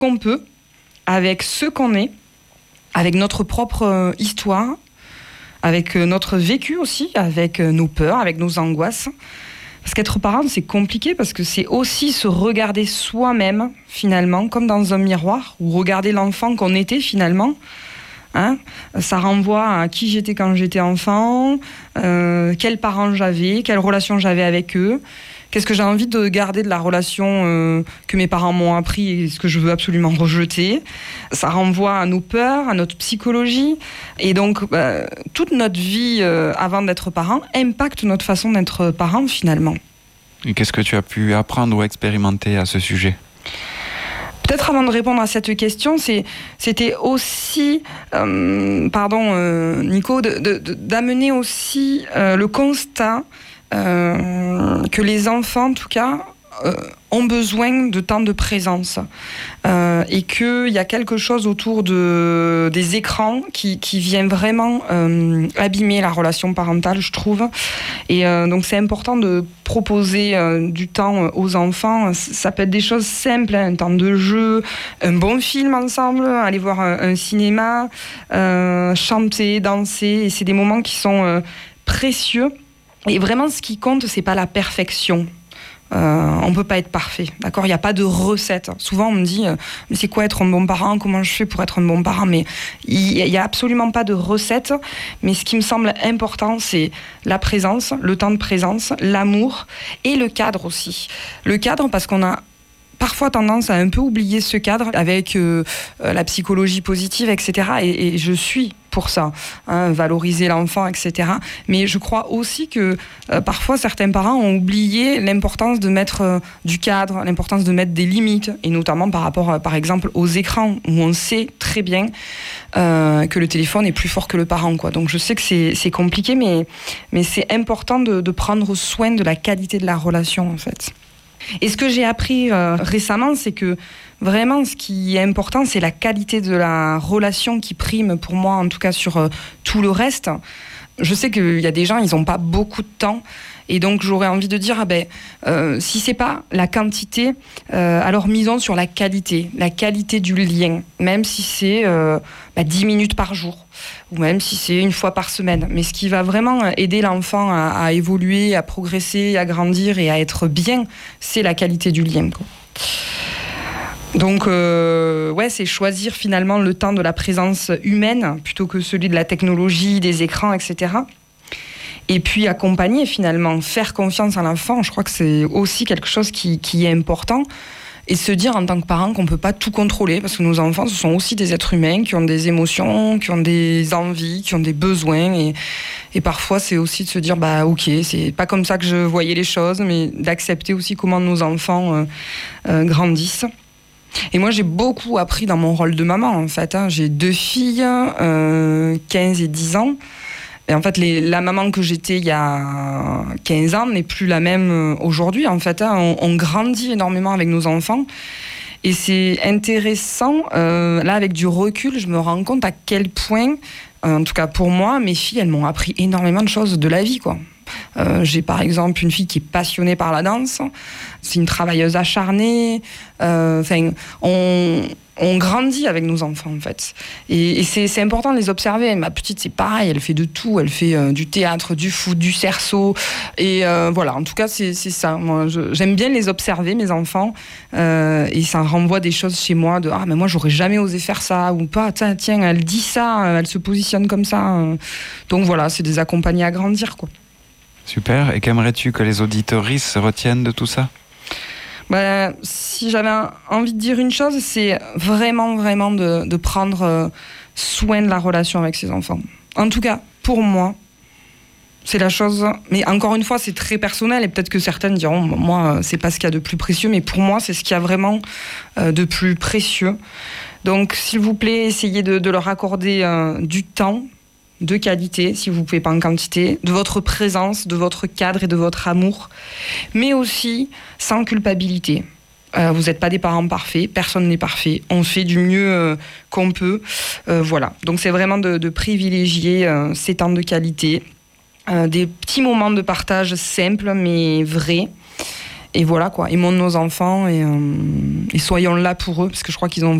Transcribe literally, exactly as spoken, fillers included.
qu'on peut, avec ce qu'on est, avec notre propre histoire, avec notre vécu aussi, avec nos peurs, avec nos angoisses. Parce qu'être parent, c'est compliqué parce que c'est aussi se regarder soi-même, finalement, comme dans un miroir, ou regarder l'enfant qu'on était, finalement. Hein, ça renvoie à qui j'étais quand j'étais enfant, euh, quels parents j'avais, quelle relation j'avais avec eux, qu'est-ce que j'ai envie de garder de la relation euh, que mes parents m'ont appris et ce que je veux absolument rejeter. Ça renvoie à nos peurs, à notre psychologie. Et donc, bah, toute notre vie euh, avant d'être parent impacte notre façon d'être parent finalement. Et qu'est-ce que tu as pu apprendre ou expérimenter à ce sujet ? Peut-être avant de répondre à cette question, c'est, c'était aussi, euh, pardon euh, Nico, de, de, de, d'amener aussi euh, le constat euh, que les enfants, en tout cas, euh, ont besoin de temps de présence euh, et qu'il y a quelque chose autour de, des écrans qui, qui vient vraiment euh, abîmer la relation parentale, je trouve. Et euh, donc c'est important de proposer euh, du temps aux enfants. Ça peut être des choses simples, hein, un temps de jeu, un bon film ensemble, aller voir un, un cinéma, euh, chanter, danser. Et c'est des moments qui sont euh, précieux. Et vraiment, ce qui compte, c'est pas la perfection. Euh, on peut pas être parfait, d'accord ? Il n'y a pas de recette. Souvent, on me dit, euh, mais c'est quoi être un bon parent ? Comment je fais pour être un bon parent ? Mais il n'y a absolument pas de recette. Mais ce qui me semble important, c'est la présence, le temps de présence, l'amour et le cadre aussi. Le cadre, parce qu'on a parfois tendance à un peu oublier ce cadre avec euh, la psychologie positive, et cetera. Et, et je suis pour ça, hein, valoriser l'enfant, et cetera. Mais je crois aussi que euh, parfois certains parents ont oublié l'importance de mettre euh, du cadre, l'importance de mettre des limites, et notamment par rapport, euh, par exemple, aux écrans, où on sait très bien euh, que le téléphone est plus fort que le parent, quoi. Donc je sais que c'est, c'est compliqué, mais, mais c'est important de, de prendre soin de la qualité de la relation, en fait. Et ce que j'ai appris euh, récemment, c'est que vraiment, ce qui est important, c'est la qualité de la relation qui prime pour moi, en tout cas sur euh, tout le reste. Je sais qu'il y a des gens, ils n'ont pas beaucoup de temps. Et donc, j'aurais envie de dire, ah ben, euh, si c'est pas la quantité, euh, alors misons sur la qualité, la qualité du lien, même si c'est euh, bah, dix minutes par jour, ou même si c'est une fois par semaine. Mais ce qui va vraiment aider l'enfant à, à évoluer, à progresser, à grandir et à être bien, c'est la qualité du lien, quoi. Donc, euh, ouais, c'est choisir finalement le temps de la présence humaine plutôt que celui de la technologie, des écrans, et cetera. Et puis accompagner finalement, faire confiance à l'enfant, je crois que c'est aussi quelque chose qui, qui est important. Et se dire en tant que parent qu'on ne peut pas tout contrôler, parce que nos enfants, ce sont aussi des êtres humains qui ont des émotions, qui ont des envies, qui ont des besoins. Et, et parfois, c'est aussi de se dire, bah ok, c'est pas comme ça que je voyais les choses, mais d'accepter aussi comment nos enfants euh, euh, grandissent. Et moi, j'ai beaucoup appris dans mon rôle de maman, en fait. Hein. J'ai deux filles, euh, quinze et dix ans. Et en fait, les, la maman que j'étais il y a quinze ans n'est plus la même aujourd'hui, en fait. Hein. On, on grandit énormément avec nos enfants. Et c'est intéressant. Euh, là, avec du recul, je me rends compte à quel point, euh, en tout cas pour moi, mes filles, elles m'ont appris énormément de choses de la vie, quoi. Euh, j'ai par exemple une fille qui est passionnée par la danse, c'est une travailleuse acharnée, euh, on, on grandit avec nos enfants en fait, et, et c'est, c'est important de les observer. Ma petite c'est pareil, elle fait de tout, elle fait euh, du théâtre, du foot, du cerceau, et euh, voilà, en tout cas c'est, c'est ça. Moi, je, j'aime bien les observer, mes enfants, euh, et ça renvoie des choses chez moi de ah mais moi j'aurais jamais osé faire ça, ou pas, tiens, tiens elle dit ça, elle se positionne comme ça, donc voilà, c'est des accompagnés à grandir, quoi. Super. Et qu'aimerais-tu que les auditeuristes retiennent de tout ça ? Ben, si j'avais envie de dire une chose, c'est vraiment, vraiment de, de prendre soin de la relation avec ses enfants. En tout cas, pour moi, c'est la chose... Mais encore une fois, c'est très personnel et peut-être que certaines diront, moi, c'est pas ce qu'il y a de plus précieux, mais pour moi, c'est ce qu'il y a vraiment de plus précieux. Donc, s'il vous plaît, essayez de, de leur accorder euh, du temps, de qualité, si vous ne pouvez pas en quantité, de votre présence, de votre cadre et de votre amour, mais aussi sans culpabilité. Euh, vous n'êtes pas des parents parfaits, personne n'est parfait, on fait du mieux euh, qu'on peut. Euh, voilà, donc c'est vraiment de, de privilégier euh, ces temps de qualité, euh, des petits moments de partage simples mais vrais, et voilà quoi, aimons nos enfants et, euh, et soyons là pour eux parce que je crois qu'ils ont